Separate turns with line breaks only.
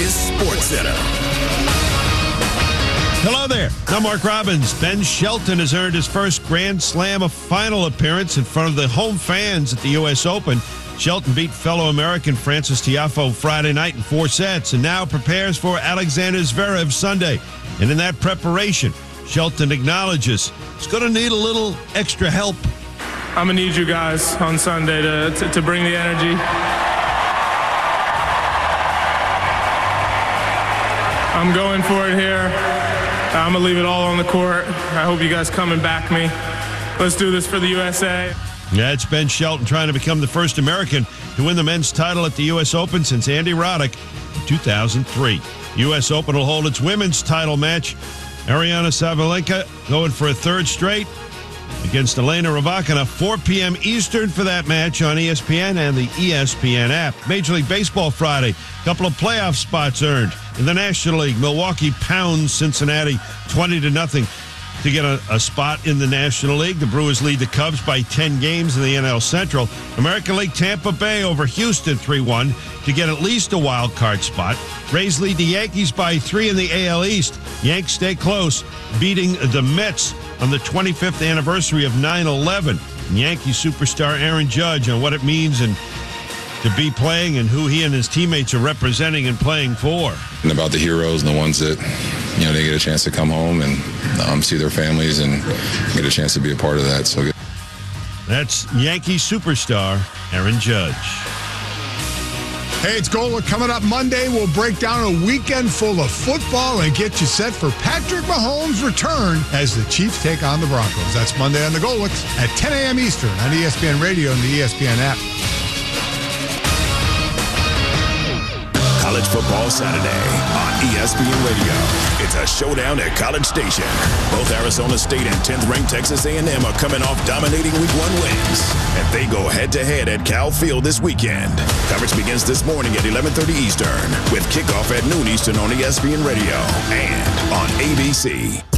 is SportsCenter.
Hello there. I'm Mark Robbins. Ben Shelton has earned his first Grand Slam final appearance in front of the home fans at the U.S. Open. Shelton beat fellow American Francis Tiafoe Friday night in 4 sets and now prepares for Alexander Zverev Sunday. And in that preparation, Shelton acknowledges he's going to need a little extra help.
I'm going to need you guys on Sunday to bring the energy. I'm going for it here. I'm going to leave it all on the court. I hope you guys come and back me. Let's do this for the USA.
Yeah, it's Ben Shelton trying to become the first American to win the men's title at the U.S. Open since Andy Roddick in 2003. U.S. Open will hold its women's title match. Ariana Sabalenka going for a third straight against Elena Rybakina, 4 p.m. Eastern for that match on ESPN and the ESPN app. Major League Baseball Friday, a couple of playoff spots earned. In the National League, Milwaukee pounds Cincinnati 20-0 to get a spot in the National League. The Brewers lead the Cubs by 10 games in the NL Central. American League, Tampa Bay over Houston 3-1 to get at least a wild card spot. Rays lead the Yankees by 3 in the AL East. Yanks stay close, beating the Mets on the 25th anniversary of 9/11. Yankee superstar Aaron Judge on what it means and to be playing and who he and his teammates are representing and playing for.
And about the heroes and the ones that, they get a chance to come home and see their families and get a chance to be a part of that. So
that's Yankee superstar Aaron Judge.
Hey, it's Golic. Coming up Monday, we'll break down a weekend full of football and get you set for Patrick Mahomes' return as the Chiefs take on the Broncos. That's Monday on the Golics at 10 a.m. Eastern on ESPN Radio and the ESPN app.
College Football Saturday on ESPN Radio. It's a showdown at College Station. Both Arizona State and 10th-ranked Texas A&M are coming off dominating Week 1 wins, and they go head-to-head at Cal Field this weekend. Coverage begins this morning at 11:30 Eastern with kickoff at noon Eastern on ESPN Radio and on ABC.